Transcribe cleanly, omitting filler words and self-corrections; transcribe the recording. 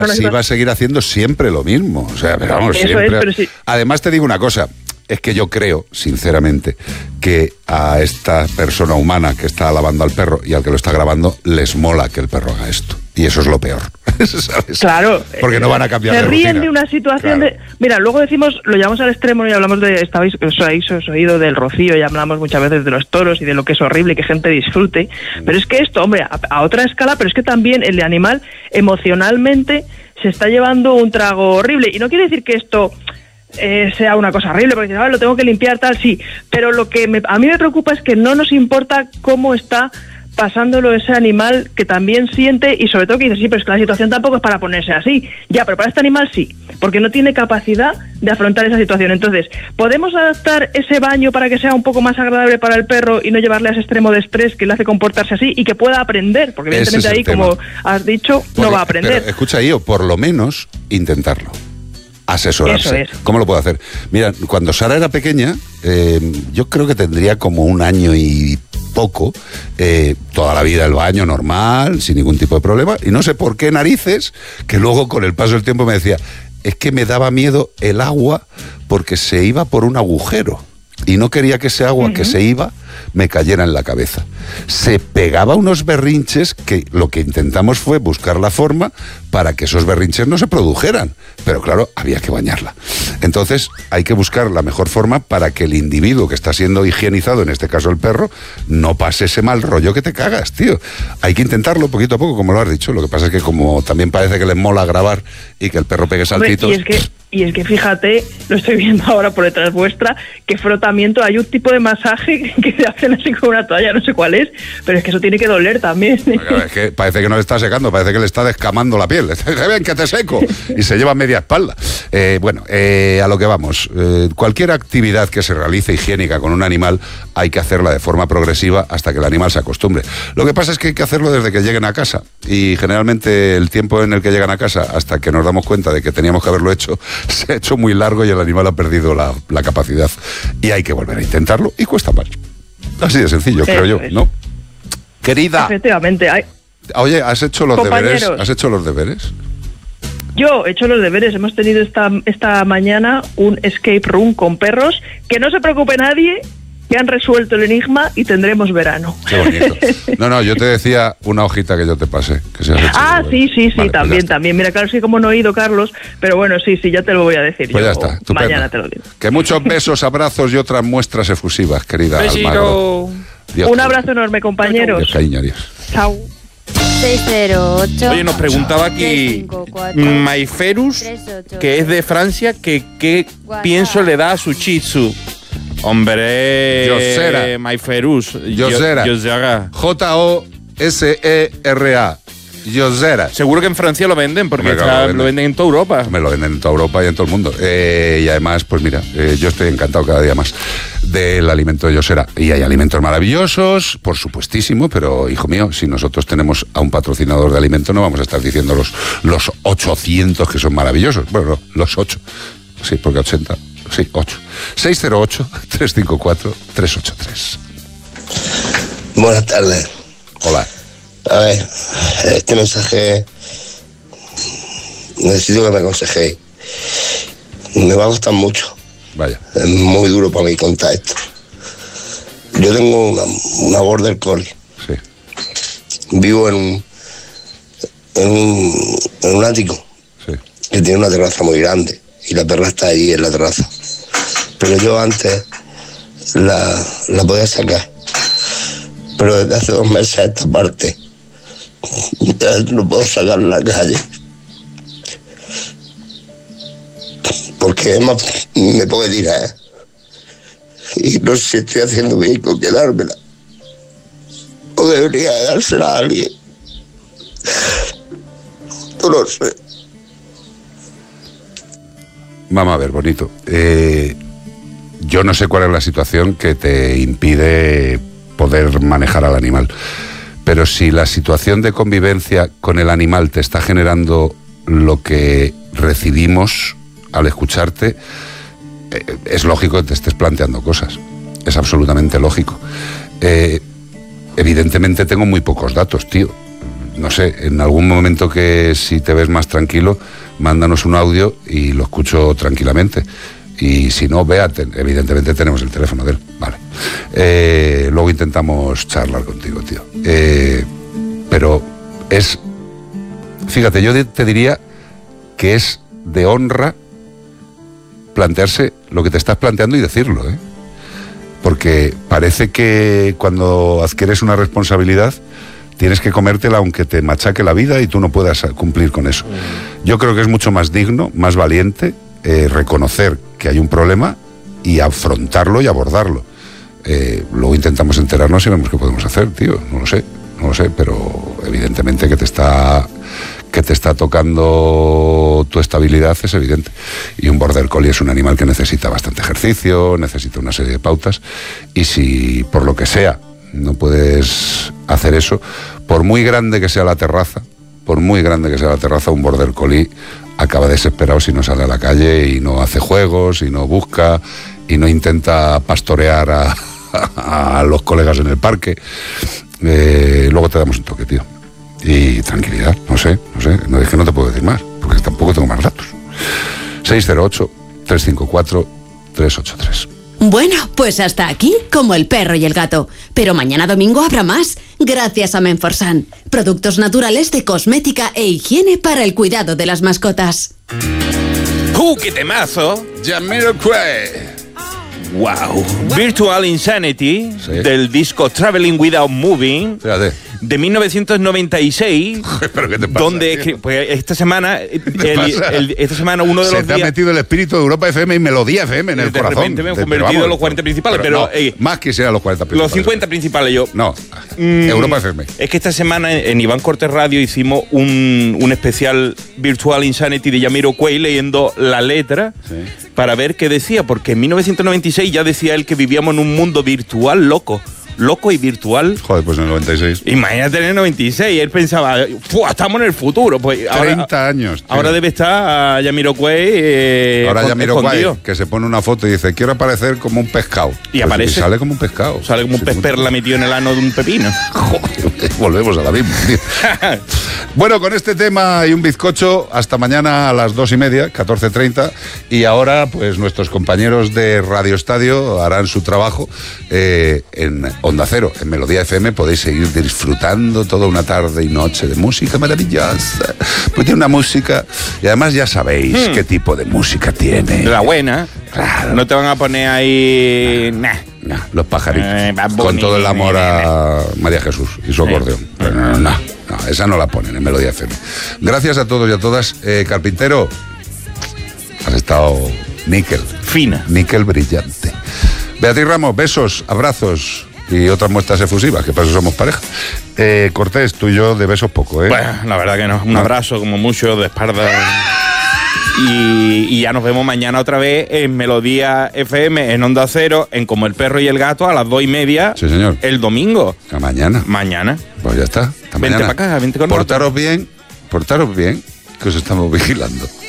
sí va a seguir haciendo siempre lo mismo. O sea, pero vamos, siempre. Pero sí. Además, te digo una cosa. Es que yo creo, sinceramente, que a esta persona humana que está lavando al perro y al que lo está grabando, les mola que el perro haga esto. Y eso es lo peor, ¿sabes? Claro. Porque no van a cambiar de rutina. Se ríen de una situación claro. Mira, luego decimos, lo llevamos al extremo y hablamos de... Os oído del rocío y hablamos muchas veces de los toros y de lo que es horrible y que gente disfrute. Pero es que esto, hombre, a otra escala, pero es que también el animal emocionalmente se está llevando un trago horrible. Y no quiere decir que esto... sea una cosa horrible, porque lo tengo que limpiar, tal, sí, pero lo que a mí me preocupa es que no nos importa cómo está pasándolo ese animal, que también siente, y sobre todo que dice, sí, pero es que la situación tampoco es para ponerse así, ya, pero para este animal sí, porque no tiene capacidad de afrontar esa situación. Entonces, ¿podemos adaptar ese baño para que sea un poco más agradable para el perro y no llevarle a ese extremo de estrés que le hace comportarse así y que pueda aprender? Porque evidentemente ahí, como has dicho, no va a aprender. Pero, escucha, o por lo menos intentarlo. Asesorarse. Eso es. ¿Cómo lo puedo hacer? Mira, cuando Sara era pequeña, yo creo que tendría como 1 año y poco, toda la vida el baño normal, sin ningún tipo de problema, y no sé por qué narices, que luego con el paso del tiempo me decía, es que me daba miedo el agua porque se iba por un agujero. Y no quería que ese agua que se iba me cayera en la cabeza. Se pegaba unos berrinches que lo que intentamos fue buscar la forma para que esos berrinches no se produjeran. Pero claro, había que bañarla. Entonces hay que buscar la mejor forma para que el individuo que está siendo higienizado, en este caso el perro, no pase ese mal rollo que te cagas, tío. Hay que intentarlo poquito a poco, como lo has dicho. Lo que pasa es que como también parece que les mola grabar y que el perro pegue saltitos... Y es que fíjate, lo estoy viendo ahora por detrás vuestra, que frotamiento, hay un tipo de masaje que se hacen así con una toalla, no sé cuál es, pero es que eso tiene que doler también. Es que parece que no le está secando, parece que le está descamando la piel. Ven, que te seco. Y se lleva media espalda. A lo que vamos. Cualquier actividad que se realice higiénica con un animal hay que hacerla de forma progresiva hasta que el animal se acostumbre. Lo que pasa es que hay que hacerlo desde que lleguen a casa. Y generalmente el tiempo en el que llegan a casa, hasta que nos damos cuenta de que teníamos que haberlo hecho, se ha hecho muy largo y el animal ha perdido la capacidad. Y hay que volver a intentarlo y cuesta más. Así de sencillo, creo yo, ¿no? Querida. Efectivamente. Oye, ¿has hecho los deberes? ¿Has hecho los deberes? Yo he hecho los deberes. Hemos tenido esta mañana un escape room con perros. Que no se preocupe nadie, que han resuelto el enigma y tendremos verano. Qué bonito. No, yo te decía una hojita que yo te pasé. Que si has hecho sí, vale, también. Mira, claro, es que como no he ido, Carlos, pero bueno, sí, ya te lo voy a decir. Pues ya está, estupendo. Mañana te lo digo. Que muchos besos, abrazos y otras muestras efusivas, querida Almagro. Un abrazo enorme, compañeros. Dios, cariño, adiós. Chao. 608. Oye, nos preguntaba aquí Maiferus, que es de Francia, que qué pienso le da a su Shih Tzu. Hombre, Yosera. Maiferus. Yosera. Josera. Yosera. Seguro que en Francia lo venden, porque lo venden en toda Europa. Me lo venden en toda Europa y en todo el mundo. Y además, pues mira, yo estoy encantado cada día más del alimento de Yosera. Y hay alimentos maravillosos, por supuestísimo, pero hijo mío, si nosotros tenemos a un patrocinador de alimento, no vamos a estar diciendo los 800 que son maravillosos. Bueno, no, los 8. Sí, porque 80. Sí, 8. 608-354-383. Buenas tardes. Hola. A ver, este mensaje necesito que me aconsejéis. Me va a costar mucho. Vaya. Es muy duro para mí contar esto. Yo tengo una border collie. Sí. Vivo en un ático. Sí. Que tiene una terraza muy grande y la perra está ahí en la terraza. Pero yo antes la podía sacar. Pero desde hace 2 meses a esta parte ya no puedo sacarla a la calle. Porque es más, me puede tirar. Y no sé si estoy haciendo bien con quedármela. O debería dársela a alguien. No lo sé. Vamos a ver, bonito. Yo no sé cuál es la situación que te impide poder manejar al animal. Pero si la situación de convivencia con el animal te está generando lo que recibimos al escucharte, es lógico que te estés planteando cosas. Es absolutamente lógico. Evidentemente tengo muy pocos datos, tío. no sé, en algún momento que si te ves más tranquilo, mándanos un audio y lo escucho tranquilamente. Y si no, evidentemente tenemos el teléfono de él, vale. Luego intentamos charlar contigo, tío. Pero fíjate, yo te diría que es de honra plantearse lo que te estás planteando y decirlo, ¿eh? Porque parece que cuando adquieres una responsabilidad tienes que comértela aunque te machaque la vida y tú no puedas cumplir con eso. Yo creo que es mucho más digno, más valiente, reconocer que hay un problema y afrontarlo y abordarlo. Luego intentamos enterarnos y vemos qué podemos hacer, tío. No lo sé, pero evidentemente que te está tocando tu estabilidad es evidente. Y un border collie es un animal que necesita bastante ejercicio, necesita una serie de pautas, y si por lo que sea no puedes hacer eso, por muy grande que sea la terraza, un border collie acaba desesperado si no sale a la calle y no hace juegos, y no busca, y no intenta pastorear a los colegas en el parque. Luego te damos un toque, tío. Y tranquilidad, no sé, es que no te puedo decir más, porque tampoco tengo más datos. 608-354-383. Bueno, pues hasta aquí, como el perro y el gato. Pero mañana domingo habrá más, gracias a Menforsan. Productos naturales de cosmética e higiene para el cuidado de las mascotas. ¡Qué temazo! Jamiroquai. ¡Wow! Virtual Insanity, sí, del disco Traveling Without Moving. Fíjate. De 1996, ¿Pero qué te pasa, donde pues esta semana uno de Se los te días ha metido el espíritu de Europa FM y Melodía FM en el corazón. De repente me he convertido en los 40 principales, pero más quisiera los 40 principales. Los 50 principales yo. No, Europa FM. Es que esta semana en Iván Cortés Radio hicimos un especial Virtual Insanity de Jamiroquai, leyendo la letra, sí, para ver qué decía, porque en 1996 ya decía él que vivíamos en un mundo virtual loco y virtual. Joder, pues en el 96. Imagínate en el 96, él pensaba, estamos en el futuro. Pues 30 años. Tío. Ahora debe estar Jamiroquai. Ahora Jamiroquai, que se pone una foto y dice, quiero aparecer como un pescado. Y pues aparece. Y sale como un pescado. Sale como un pez perla metido en el ano de un pepino. Joder, volvemos a la misma, tío. Bueno, con este tema y un bizcocho, hasta mañana a las 2:30, 14:30. Y ahora, pues nuestros compañeros de Radio Estadio harán su trabajo en Onda Cero, en Melodía FM. Podéis seguir disfrutando toda una tarde y noche de música maravillosa. Pues tiene una música, y además ya sabéis qué tipo de música tiene. De la buena. Claro. No te van a poner ahí... los pajaritos. Con todo el amor a María Jesús y su acordeón. Pero no, esa no la ponen en Melodía FM. Gracias a todos y a todas. Carpintero, has estado níquel. Fina. Níquel brillante. Beatriz Ramos, besos, abrazos y otras muestras efusivas, que para eso somos pareja. Cortés, tú y yo de besos poco, ¿eh? Bueno, la verdad que no. Un abrazo como mucho de espalda. Y ya nos vemos mañana otra vez en Melodía FM, en Onda Cero, en Como el Perro y el Gato, a las 2:30. Sí, señor. El domingo. ¿A mañana? Mañana. Pues ya está. Vente para acá, vente con nosotros. Portaros bien, que os estamos vigilando.